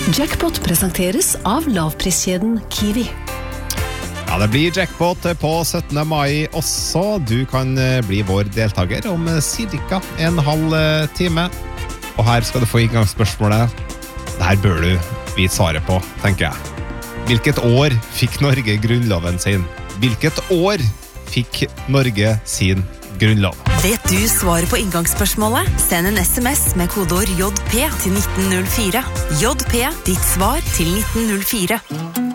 Jackpot presenteres av lavpriskjeden Kiwi. Ja, det blir jackpot på 17. mai også. Du kan bli vår deltaker om cirka en halv time. Og her skal du få inngangsspørsmålet. Der bør du vite svaret på, tenker jeg. Hvilket år fikk Norge grunnloven sin? Hvilket år fikk Norge sin grunnlov? Vet du svaret på inngangsspørsmålet? Send en SMS med kodeord JP til 1904. JP, ditt svar til 1904.